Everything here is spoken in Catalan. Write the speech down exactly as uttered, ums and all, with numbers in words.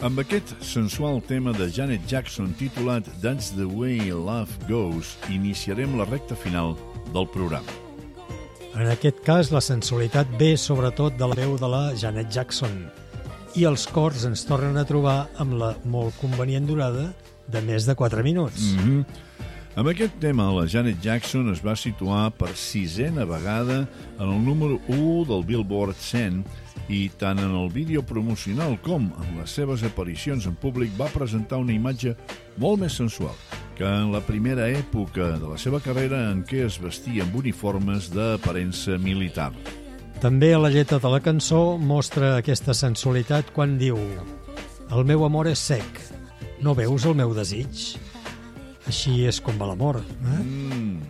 Amb aquest sensual tema de Janet Jackson titulat That's the Way Love Goes, iniciarem la recta final del programa. En aquest cas, la sensualitat ve sobretot de la veu de la Janet Jackson i els cors ens tornen a trobar amb la molt convenient durada de més de quatre minuts. Mm-hmm. Amb aquest tema, la Janet Jackson es va situar per sisena vegada en el número u del Billboard cent i tant en el vídeo promocional com en les seves aparicions en públic va presentar una imatge molt més sensual que en la primera època de la seva carrera en què es vestia amb uniformes d'aparença militar. També a la lletra de la cançó mostra aquesta sensualitat quan diu «El meu amor és sec, no veus el meu desig?» Així és com va l'amor. Eh? Mm.